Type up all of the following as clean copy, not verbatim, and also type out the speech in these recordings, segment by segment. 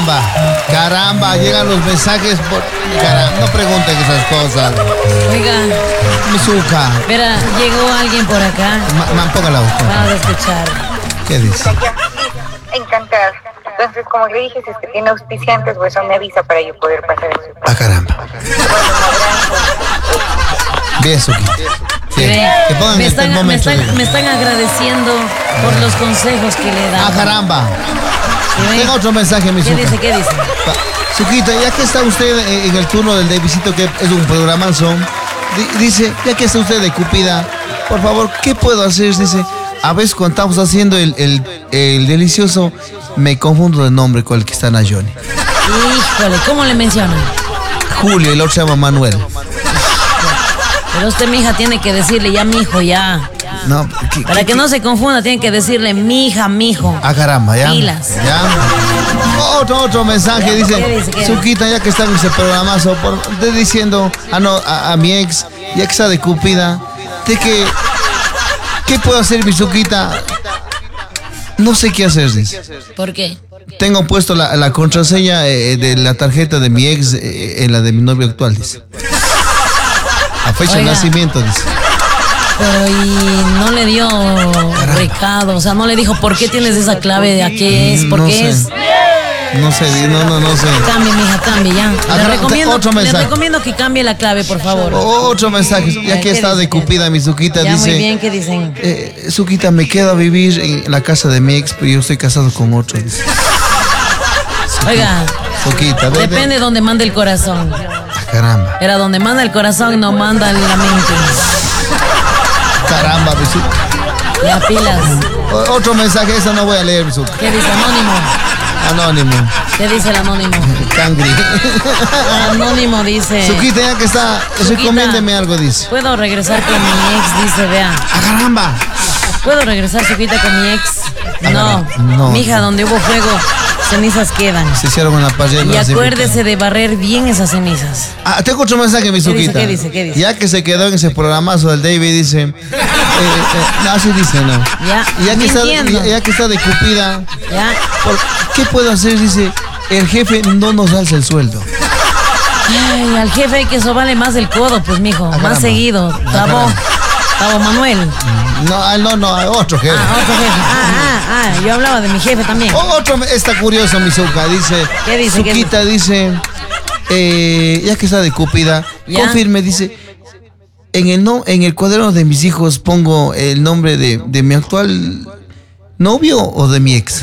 caramba, caramba, llegan los mensajes por... Caramba, no pregunten esas cosas. Oiga, Mizuka, espera, llegó alguien por acá. póngala. Vamos a escuchar. ¿Qué dice? Encantada. Entonces, como le dije, si es que tiene auspiciantes, pues eso me avisa para yo poder pasar eso. Ah, caramba. Bien, Suki. Sí. Que pongan Me el están, termómetro. me están agradeciendo por los consejos que le dan. Ah, caramba. ¿Sí ven? Tengo otro mensaje, ¿Qué Mizuka. dice? ¿Qué dice? Suquita, ya que está usted en el turno del Davidcito, que es un programazo, dice, ya que está usted de Cupida, por favor, ¿qué puedo hacer? Dice, a veces cuando estamos haciendo el delicioso, me confundo de nombre con el que está en Johnny. Híjole, ¿cómo le mencionan? Julio, el otro se llama Manuel. Pero usted, mija, tiene que decirle ya mijo, ya. No, Para que no se confunda, tiene que decirle mija, mijo. Ah, caramba, ya. Pilas. Ya. Otro mensaje, dice, ¿Qué dice? ¿Qué Suquita, ya que está en ese programazo, diciendo a mi ex, ya que está de Cupida, de que, ¿qué puedo hacer, mi Suquita? No sé qué hacer, dice. ¿Por qué? Tengo puesto la contraseña de la tarjeta de mi ex en la de mi novio actual, dice. A fecha de Oiga. nacimiento, dice. Pero y no le dio recado, o sea, no le dijo por qué tienes esa clave, de a qué es, por No qué sé. es. No sé, no sé. Cambie, mija, cambie ya. Otro Le mensaje. recomiendo que cambie la clave, por favor. Otro mensaje, ya que ¿Qué está dice? de Cupida, mi Suquita, Ya, dice. muy bien, ¿qué dicen? Suquita, me quedo a vivir en la casa de mi ex, pero yo estoy casado con otro, dice. Oiga, Suquita, depende de donde manda el corazón. Ah, caramba. Era donde manda el corazón, no manda la mente. Caramba, mi Suquita. Ya, pilas. Otro mensaje, eso no voy a leer, mi Suquita. ¿Qué dice anónimo? Anónimo. ¿Qué dice el anónimo? Cangri. Anónimo dice. Suquita, ya que está, Suquita, recomiéndeme algo, dice. Puedo regresar con mi ex, dice, vea. Ah, caramba. ¿Puedo regresar, Suquita, con mi ex? No, no. mija, donde hubo fuego, cenizas quedan. Se hicieron una parrilla. Y acuérdese de barrer bien esas cenizas. Ah, tengo otro mensaje, mi Suquita. ¿Qué dice? ¿Qué dice? Ya que se quedó en ese programazo del David, dice. No, así dice, no. Ya, Ya que está de Cupida, Ya. ¿qué puedo hacer? Dice, el jefe no nos alza el sueldo. Ay, al jefe hay que sobarle más el codo, pues, mijo. caramba. Más seguido. Tabo Manuel. No, otro jefe. Otro jefe. Yo hablaba de mi jefe también. Otro está curioso, mi Suca, dice. ¿Qué dice? ¿Qué Suquita dice, ya que está de Cupida, Ya. confirme, dice, en el cuaderno de mis hijos pongo el nombre de mi actual novio o de mi ex.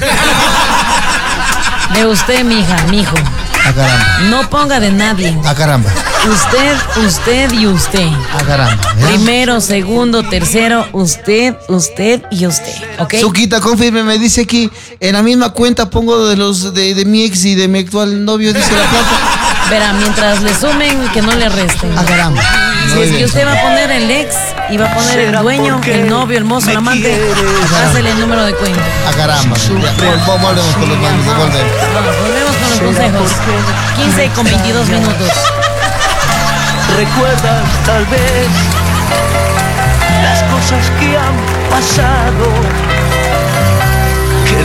De usted, mija, mijo. Ah, caramba. No ponga de nadie. Ah, caramba. Usted y usted. Ah, caramba. ¿Ya? Primero, segundo, tercero, usted y usted. ¿Ok? Suquita, confirme, me dice aquí, en la misma cuenta pongo de mi ex y de mi actual novio, dice la plata. Verá, mientras le sumen, que no le resten. Ah, caramba. Si Muy es que bien. usted va a poner el ex y va a poner el dueño, el novio, el mozo, el amante, pásele el número de cuenta. Ah, caramba. Ya, volvemos con los bandos, volvemos. Vamos, volvemos con los consejos. 15 con 22 minutos. Recuerdas tal vez las cosas que han pasado.